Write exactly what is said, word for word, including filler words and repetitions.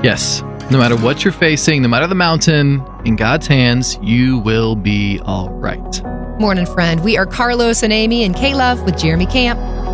Yes. No matter what you're facing, no matter the mountain, in God's hands, you will be all right. Morning, friend. We are Carlos and Amy and K-Love with Jeremy Camp.